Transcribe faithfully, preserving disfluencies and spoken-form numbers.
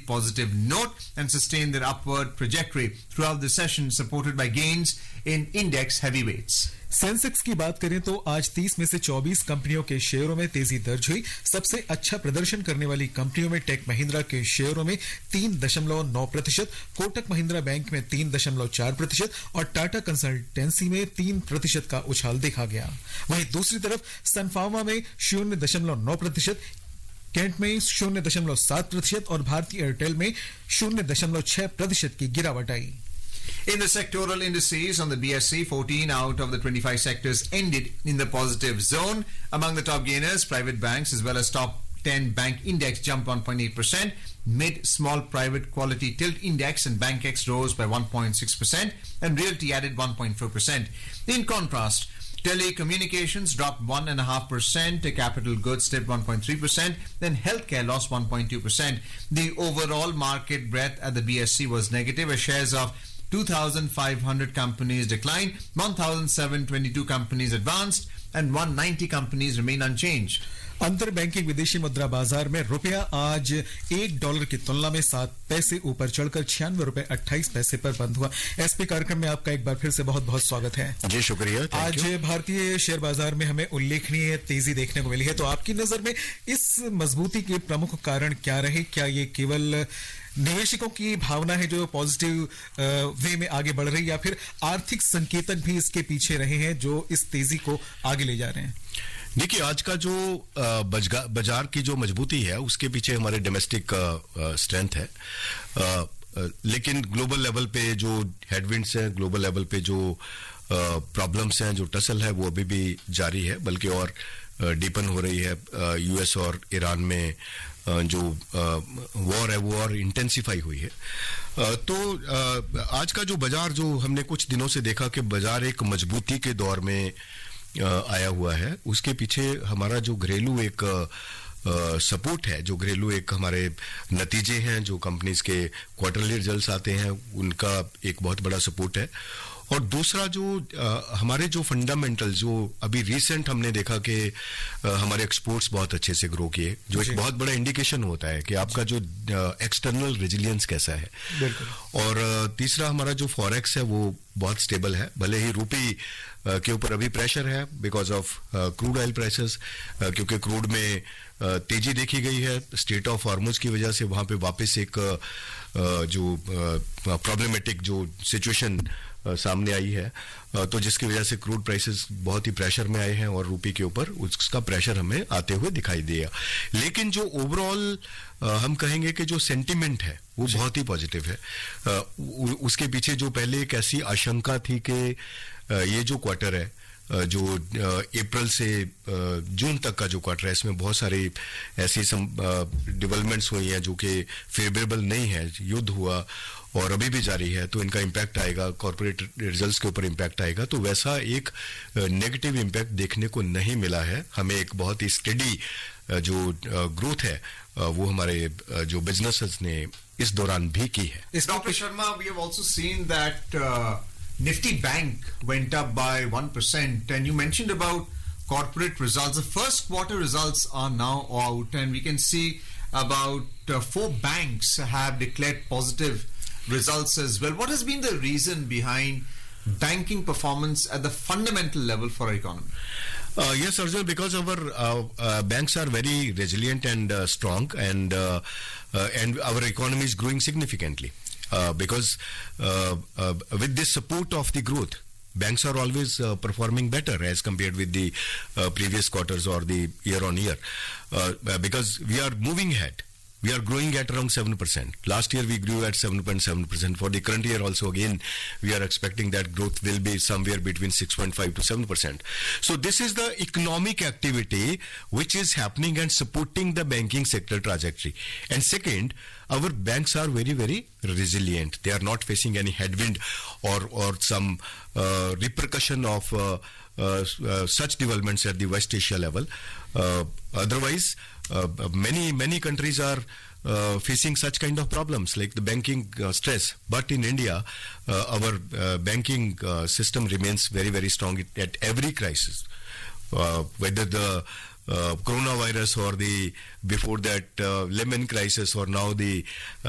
positive note and sustained their upward trajectory throughout the session, supported by gains in index heavyweights. Sensex की बात करें तो आज तीस में से चौबीस कंपनियों के शेयरों में तेजी दर्ज हुई। सबसे अच्छा प्रदर्शन करने वाली कंपनियों में टेक महिंद्रा के शेयरों में तीन दशमलव नौ प्रतिशत, कोटक महिंद्रा बैंक में तीन दशमलव चार प्रतिशत और टाटा कंसल्टेंसी में तीन प्रतिशत का उछाल देखा गया। वहीं दूसरी तरफ सनफार्मा में शून्य दशमलव नौ प्रतिशत, कैंट में शून्य दशमलव सात प्रतिशत और भारतीय एयरटेल में शून्य दशमलव छह प्रतिशत की गिरावट आई। In the sectoral indices on the B S C, fourteen out of the twenty-five sectors ended in the positive zone. Among the top gainers, private banks as well as top ten bank index jumped one point eight percent. Mid small private quality tilt index and BankX rose by one point six percent and Realty added one point four percent. In contrast, telecommunications dropped one point five percent, capital goods dipped one point three percent, then healthcare lost one point two percent. The overall market breadth at the B S C was negative as shares of two thousand five hundred companies declined, one thousand seven hundred twenty-two companies advanced, and one hundred ninety companies remained unchanged. अंतर banking विदेशी मुद्रा बाजार में रुपया आज एक dollar की तुलना में सात पैसे ऊपर चढ़कर छियानवे रुपए अट्ठाईस पैसे पर बंद हुआ। एसपी कार्यक्रम में आपका एक बार फिर से बहुत बहुत स्वागत है। जी शुक्रिया। आज भारतीय शेयर बाजार में हमें उल्लेखनीय तेजी देखने को मिली है, तो आपकी नजर में इस मजबूती के प्रमुख कारण क्या रहे? क्या ये केवल निवेशकों की भावना है जो पॉजिटिव वे में आगे बढ़ रही, या फिर आर्थिक संकेतक भी इसके पीछे रहे हैं जो इस तेजी को आगे ले जा रहे हैं? देखिए, आज का जो बाजार की जो मजबूती है उसके पीछे हमारे डोमेस्टिक स्ट्रेंथ है, आ, लेकिन ग्लोबल लेवल पे जो हेडविंड्स हैं, ग्लोबल लेवल पे जो प्रॉब्लम्स हैं, जो टसल है, वो अभी भी जारी है, बल्कि और डीपन हो रही है। यूएस और ईरान में जो वॉर है वो और इंटेंसिफाई हुई है। तो आज का जो बाजार, जो हमने कुछ दिनों से देखा कि बाजार एक मजबूती के दौर में आया हुआ है, उसके पीछे हमारा जो घरेलू एक सपोर्ट है, जो घरेलू एक हमारे नतीजे हैं, जो कंपनीज के क्वार्टरली रिजल्ट्स आते हैं, उनका एक बहुत बड़ा सपोर्ट है। और दूसरा जो आ, हमारे जो फंडामेंटल, जो अभी रिसेंट हमने देखा कि हमारे एक्सपोर्ट्स बहुत अच्छे से ग्रो किए, जो एक बहुत बड़ा इंडिकेशन होता है कि आपका जो एक्सटर्नल रेजिलियंस कैसा है। और आ, तीसरा हमारा जो फॉरेक्स है वो बहुत स्टेबल है, भले ही रूपी के ऊपर अभी प्रेशर है because of crude oil prices, क्योंकि क्रूड में तेजी देखी गई है स्टेट ऑफ हॉर्मुज की वजह से। वहां पे वापस एक जो प्रॉब्लमेटिक जो सिचुएशन सामने आई है, तो जिसकी वजह से क्रूड प्राइसेस बहुत ही प्रेशर में आए हैं और रूपी के ऊपर उसका प्रेशर हमें आते हुए दिखाई दिया। लेकिन जो ओवरऑल हम कहेंगे कि जो सेंटिमेंट है वो बहुत ही पॉजिटिव है। उसके पीछे जो पहले एक ऐसी आशंका थी कि ये जो क्वार्टर है, जो अप्रैल से जून तक का जो क्वार्टर है, इसमें बहुत सारी ऐसी डेवलपमेंट्स हुई हैं जो कि फेवरेबल नहीं है। युद्ध हुआ और अभी भी जारी है, तो इनका इम्पैक्ट आएगा, कॉर्पोरेट रिजल्ट्स के ऊपर इम्पैक्ट आएगा। तो वैसा एक नेगेटिव इम्पैक्ट देखने को नहीं मिला है। हमें एक बहुत ही स्टेडी जो ग्रोथ है वो हमारे जो बिजनेसेस ने इस दौरान भी की है। Doctor Sharma, we have also seen that Nifty Bank went up by one percent, and you mentioned about corporate results. The first quarter results are now out, and we can see about uh, four banks have declared positive results as well. What has been the reason behind banking performance at the fundamental level for our economy? Uh, yes, Arjun, because our uh, uh, banks are very resilient and uh, strong, and uh, uh, and our economy is growing significantly. Uh, because uh, uh, with this support of the growth, banks are always uh, performing better as compared with the uh, previous quarters or the year on year. Uh, because we are moving ahead. We are growing at around seven percent. Last year we grew at seven point seven percent. For the current year also, again, we are expecting that growth will be somewhere between six point five to seven percent. So this is the economic activity which is happening and supporting the banking sector trajectory. And second, our banks are very, very resilient. They are not facing any headwind or, or some uh, repercussion of uh, uh, uh, such developments at the West Asia level. Uh, otherwise, uh, many, many countries are uh, facing such kind of problems like the banking uh, stress. But in India, uh, our uh, banking uh, system remains very, very strong at every crisis. Uh, whether the Uh, coronavirus or the before that uh, Lehman crisis or now the uh,